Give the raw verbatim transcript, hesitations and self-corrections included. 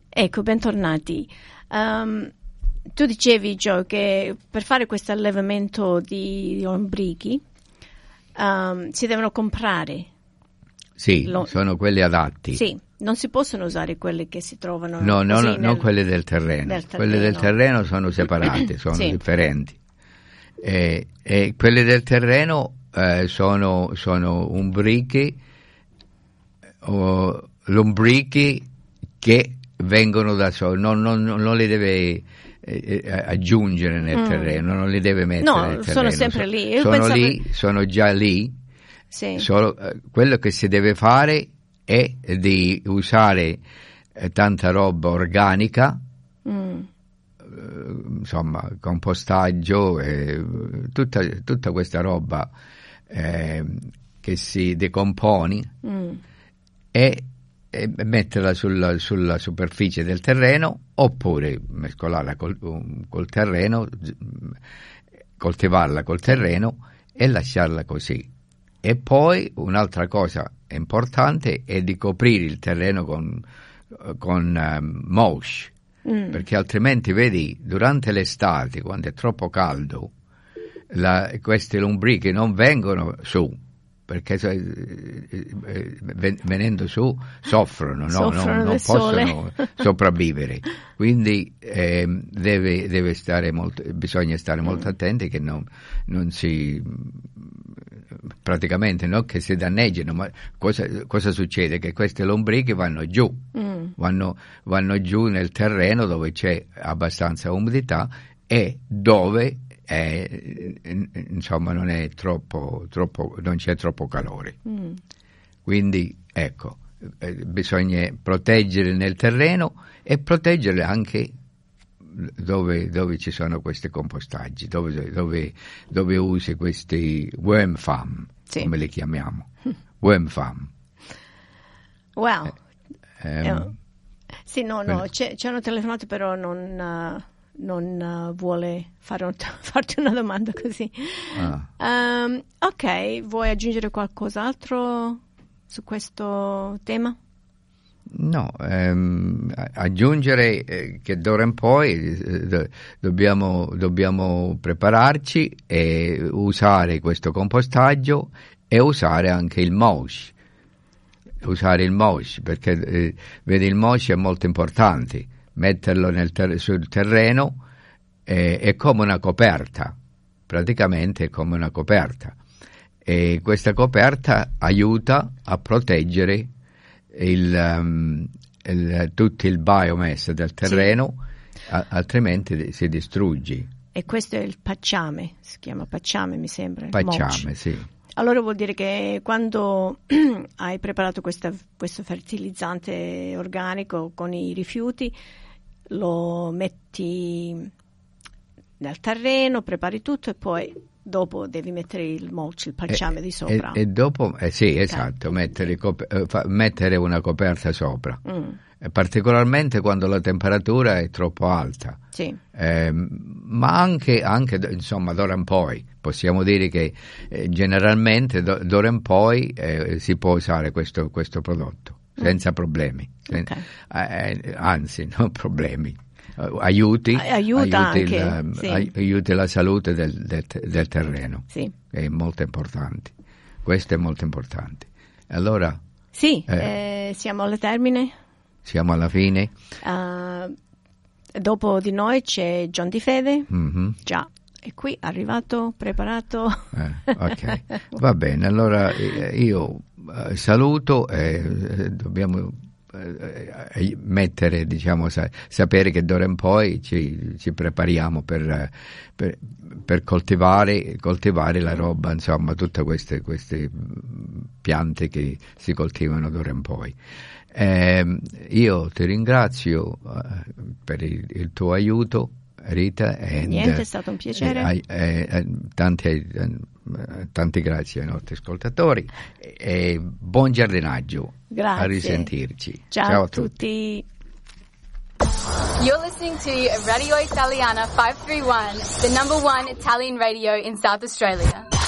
Ecco, bentornati. Um, tu dicevi, Joe, che per fare questo allevamento di lombrichi um, si devono comprare. Sì, Lo... sono quelli adatti. Sì, non si possono usare quelli che si trovano. No, no, no, nel... non quelli del terreno. Nel terreno. Quelli del terreno sono separati, sono sì. differenti. E, e quelli del terreno eh, sono, sono umbrichi, o lombrichi che vengono da soli, non, non, non li deve eh, aggiungere nel mm. terreno, non li deve mettere no, nel terreno. Sono sempre lì. Io sono pensavo... lì, sono già lì. Sì. Solo, eh, quello che si deve fare è di usare eh, tanta roba organica, mm. eh, insomma, compostaggio, eh, tutta, tutta questa roba eh, che si decomponi mm. e, e metterla sulla, sulla superficie del terreno, oppure mescolarla col, col terreno, coltivarla col terreno e lasciarla così. E poi un'altra cosa importante è di coprire il terreno con, con um, mulch, mm. perché altrimenti, vedi, durante l'estate, quando è troppo caldo, la, queste lombriche non vengono su, perché eh, venendo su soffrono, no? soffrono non, non possono sole. sopravvivere. Quindi eh, deve, deve stare molto, bisogna stare molto mm. attenti che non, non si... praticamente non che si danneggino, ma cosa, cosa succede? Che queste lombriche vanno giù, mm. vanno, vanno giù nel terreno dove c'è abbastanza umidità e dove è, insomma non è troppo, troppo, non c'è troppo calore. Mm. Quindi ecco, eh, bisogna proteggere nel terreno e proteggere anche Dove, dove ci sono questi compostaggi, dove, dove, dove usi questi worm farm, sì. come li chiamiamo, worm farm. Wow. Eh, ehm, sì, no, no, ci hanno telefonato, però non, uh, non uh, vuole fare un, farti una domanda così. Ah. Um, ok, vuoi aggiungere qualcos'altro su questo tema? No, ehm, aggiungere eh, che d'ora in poi eh, do, dobbiamo, dobbiamo prepararci e usare questo compostaggio e usare anche il mulch, usare il mulch perché eh, vedi, il mulch è molto importante, metterlo nel ter- sul terreno eh, è come una coperta, praticamente è come una coperta, e questa coperta aiuta a proteggere Il, um, il, tutto il biomass del terreno, sì. a, altrimenti si distrugge. E questo è il pacciame, si chiama pacciame mi sembra. Pacciame, sì. Allora vuol dire che quando hai preparato questa, questo fertilizzante organico con i rifiuti, lo metti nel terreno, prepari tutto e poi dopo devi mettere il mulch, il pacciame e, di sopra. E, e dopo, eh, sì, esatto, okay. mettere, cop- fa, mettere una coperta sopra. Mm. E particolarmente quando la temperatura è troppo alta. Sì. Eh, ma anche, anche, insomma, d'ora in poi. Possiamo dire che eh, generalmente do, d'ora in poi eh, si può usare questo, questo prodotto senza mm. problemi. Okay. Eh, anzi, non problemi. Aiuti, aiuta aiuti, anche, il, sì. aiuti la salute del, del, del terreno, sì. È molto importante, questo è molto importante. Allora sì, eh, eh, siamo al termine, siamo alla fine. Uh, dopo di noi c'è John Di Fede, mm-hmm. già è qui, arrivato, preparato. Eh, ok, va bene, allora io eh, saluto e eh, dobbiamo Eh, mettere, diciamo, sa- sapere che d'ora in poi ci, ci prepariamo per, per, per coltivare, coltivare la roba, insomma, tutte queste, queste piante che si coltivano d'ora in poi. Eh, io ti ringrazio eh, per il, il tuo aiuto, Rita. And, Niente, è stato un piacere. Eh, eh, tanti, eh, tanti grazie ai nostri ascoltatori e, e buon giardinaggio. Grazie. A risentirci. Ciao, Ciao a tutti. tutti. You're listening to Radio Italiana five three one, the number one Italian radio in South Australia.